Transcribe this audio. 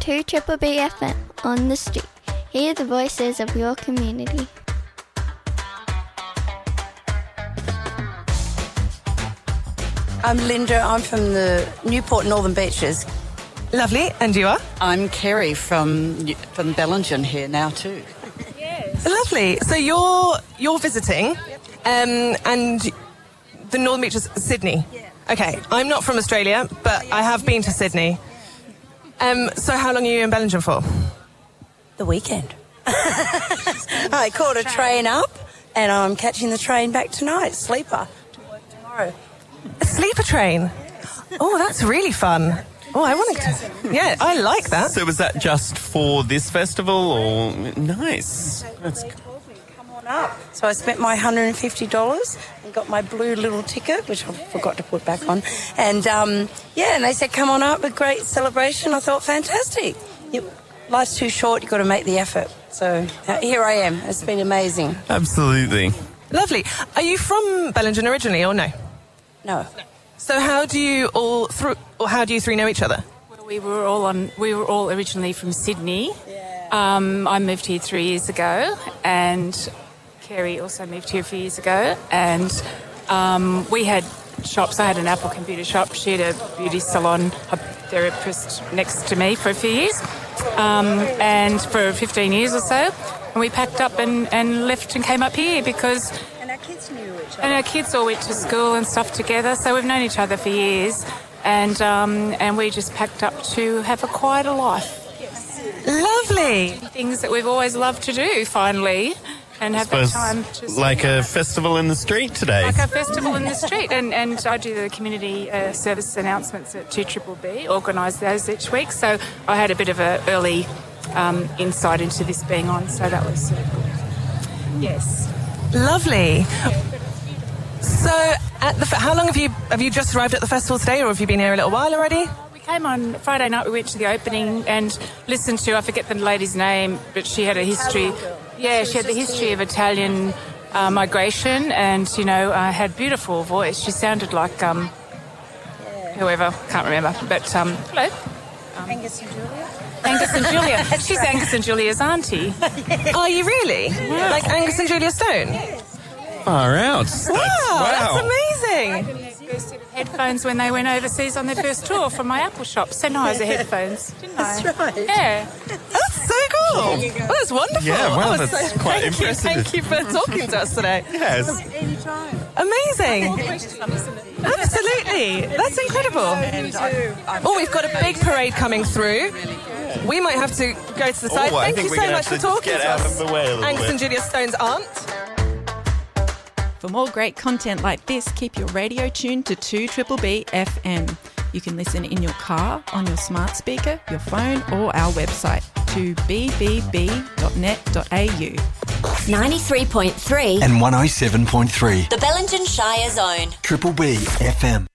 to Triple B FM on the street. Hear the voices of your community. I'm Linda. I'm from the Newport Northern Beaches. Lovely. And you are? I'm Kerry from Bellingen here now too. Yes. Lovely. So you're visiting, and the Northern Beaches, Sydney. Yeah. Okay. I'm not from Australia, but I have been to Sydney. So how long are you in Bellingen for? The weekend. I caught a train up, and I'm catching the train back tonight. Sleeper to work tomorrow. A sleeper train. Oh, that's really fun. Oh, I want to. Yeah, I like that. So was that just for this festival, or nice? That's They told me, come on up. So I spent my $150 and got my blue little ticket, which I forgot to put back on. And and they said, come on up, a great celebration. I thought, fantastic. Life's too short, you've got to make the effort. So here I am. It's been amazing. absolutely. Lovely. Are you from Bellingen originally, or no? No. So how do you three know each other? Well, we were all originally from Sydney. Yeah. I moved here 3 years ago, and Kerry also moved here a few years ago. And we had shops. I had an Apple computer shop. She had a beauty salon, a therapist next to me for a few years, and for 15 years or so. And we packed up and left and came up here because... And our kids knew each other. And our kids all went to school and stuff together, so we've known each other for years. And we just packed up to have a quieter life. Lovely. Things that we've always loved to do, finally, and have that time. Like a festival in the street today. Like a festival in the street. And I do the community service announcements at 2BBB, organise those each week. So I had a bit of an early insight into this being on, so that was good. Yes. Lovely. So, how long have you just arrived at the festival today, or have you been here a little while already? We came on Friday night. We went to the opening and listened to, I forget the lady's name, but she had a history. Yeah, she had the history of Italian migration, and had beautiful voice. She sounded like whoever, can't remember. But hello, Angus and Julia. Angus and Julia. She's Angus and Julia's auntie. Are you really? Yeah. Like Angus and Julia Stone? Far out. Wow, that's amazing. First headphones when they went overseas on their first tour from my Apple shop. Sennheiser headphones, didn't I? That's right. Yeah. That's so cool. Well, that's wonderful. Yeah, wow, Oh, that's quite impressive. Thank you for talking to us today. Yes. Anytime. Amazing. Absolutely. That's incredible. Oh, we've got a big parade coming through. We might have to go to the side. I Thank think you we're so gonna much for have to talking get to out us. of the way a little Angus bit. and Julia Stone's aunt. For more great content like this, keep your radio tuned to 2BBB FM. You can listen in your car, on your smart speaker, your phone, or our website, 2bbb.net.au. 93.3 and 107.3. The Bellingen Shire Zone. Triple B FM.